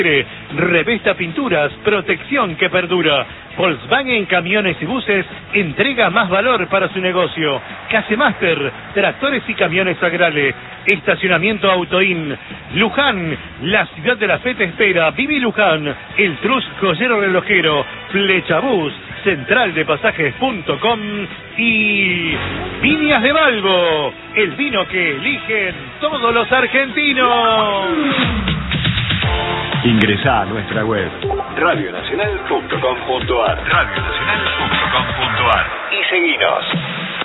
Revesta Pinturas, protección que perdura. Volkswagen Camiones y Buses entrega más valor para su negocio. Casemaster, tractores y camiones agrales. Estacionamiento Autoin. Luján, la ciudad de la fe te espera. Vivi Luján, el Trus Joyero Relojero. Flechabús, centraldepasajes.com y Viñas de Balbo, el vino que eligen todos los argentinos. Ingresá a nuestra web radionacional.com.ar y seguinos.